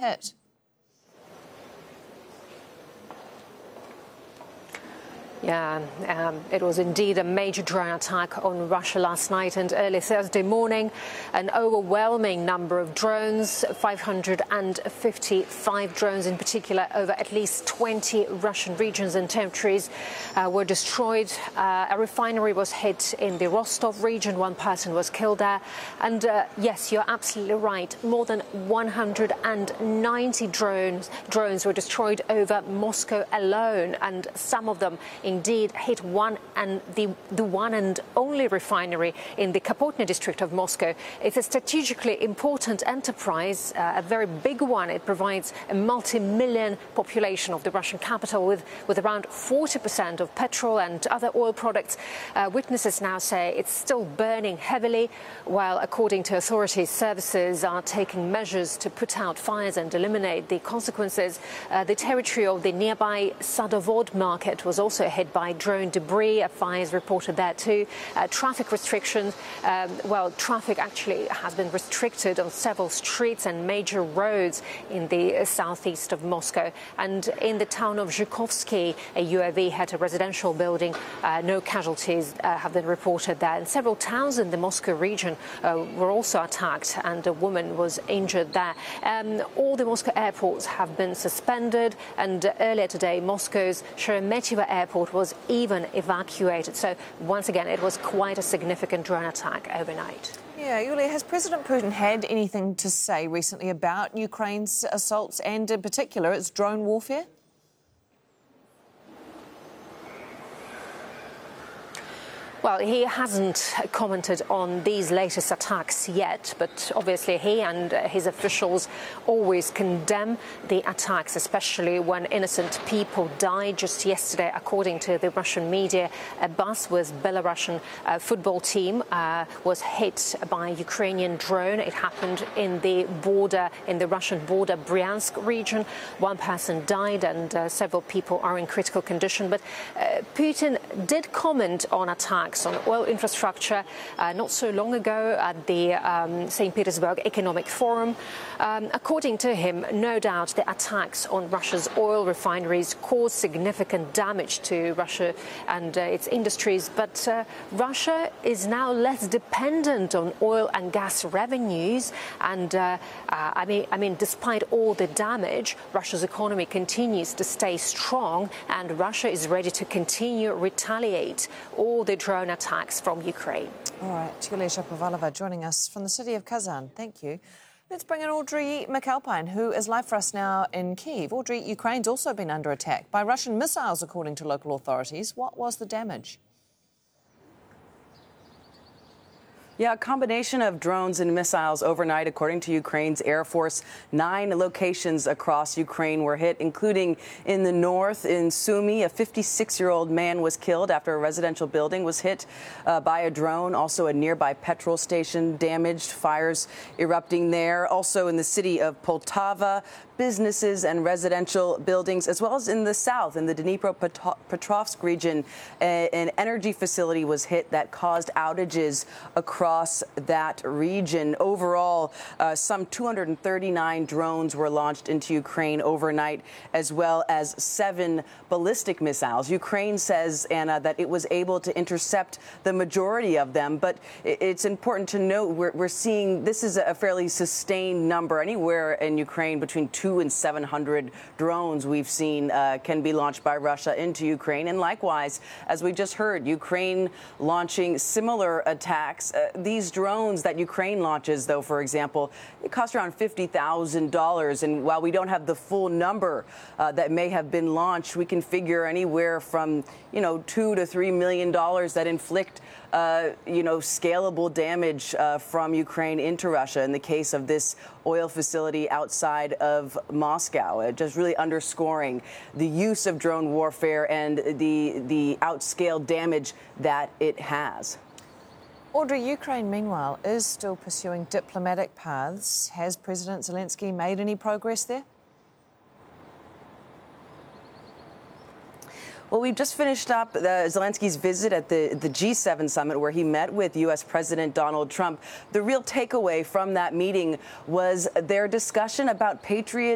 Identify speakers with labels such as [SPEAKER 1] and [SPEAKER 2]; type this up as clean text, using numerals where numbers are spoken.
[SPEAKER 1] hit?
[SPEAKER 2] Yeah, it was indeed a major drone attack on Russia last night and early Thursday morning. An overwhelming number of drones, 555 drones in particular, over at least 20 Russian regions and territories were destroyed. A refinery was hit in the Rostov region. One person was killed there. And yes, you're absolutely right. More than 190 drones were destroyed over Moscow alone, and some of them indeed hit the one and only refinery in the Kapotny district of Moscow. It's a strategically important enterprise, a very big one. It provides a multi-million population of the Russian capital with around 40% of petrol and other oil products. Witnesses now say it's still burning heavily, while according to authorities, services are taking measures to put out fires and eliminate the consequences. The territory of the nearby Sadovod market was also hit by drone debris. A fire is reported there too. Traffic restrictions. Traffic actually has been restricted on several streets and major roads in the southeast of Moscow. And in the town of Zhukovsky, a UAV hit a residential building. No casualties have been reported there. And several towns in the Moscow region were also attacked, and a woman was injured there. All the Moscow airports have been suspended, and earlier today, Moscow's Sheremetyevo airport was even evacuated. So once again, it was quite a significant drone attack overnight.
[SPEAKER 1] Yeah, Yulia, has President Putin had anything to say recently about Ukraine's assaults and in particular its drone warfare?
[SPEAKER 2] Well, he hasn't commented on these latest attacks yet, but obviously he and his officials always condemn the attacks, especially when innocent people died. Just yesterday, according to the Russian media, a bus with Belarusian football team was hit by a Ukrainian drone. It happened in the Russian border, Bryansk region. One person died and several people are in critical condition. But Putin did comment on attacks on oil infrastructure not so long ago at the St. Petersburg Economic Forum. According to him, no doubt the attacks on Russia's oil refineries caused significant damage to Russia and its industries. But Russia is now less dependent on oil and gas revenues. And despite all the damage, Russia's economy continues to stay strong, and Russia is ready to continue retaliate all the drone attacks from Ukraine.
[SPEAKER 1] All right, Yulia Shapovalova joining us from the city of Kazan. Thank you. Let's bring in Audrey McAlpine, who is live for us now in Kyiv. Audrey, Ukraine's also been under attack by Russian missiles, according to local authorities. What was the damage?
[SPEAKER 3] Yeah, a combination of drones and missiles overnight, according to Ukraine's Air Force. 9 locations across Ukraine were hit, including in the north. In Sumy, a 56-year-old man was killed after a residential building was hit by a drone. Also, a nearby petrol station damaged, fires erupting there. Also, in the city of Poltava, businesses and residential buildings, as well as in the south, in the Dnipropetrovsk region, an energy facility was hit that caused outages across that region. Overall, some 239 drones were launched into Ukraine overnight, as well as 7 ballistic missiles. Ukraine says, Anna, that it was able to intercept the majority of them, but it's important to note we're seeing this is a fairly sustained number. Anywhere in Ukraine between 200 and 700 drones we've seen can be launched by Russia into Ukraine. And likewise, as we just heard, Ukraine launching similar attacks. These drones that Ukraine launches, though, for example, it cost around $50,000. And while we don't have the full number that may have been launched, we can figure anywhere from, $2 to $3 million that inflict scalable damage from Ukraine into Russia in the case of this oil facility outside of Moscow. Just really underscoring the use of drone warfare and the outscaled damage that it has.
[SPEAKER 1] Audrey, Ukraine, meanwhile, is still pursuing diplomatic paths. Has President Zelensky made any progress there?
[SPEAKER 3] Well, we've just finished up Zelensky's visit at the G7 summit, where he met with U.S. President Donald Trump. The real takeaway from that meeting was their discussion about Patriot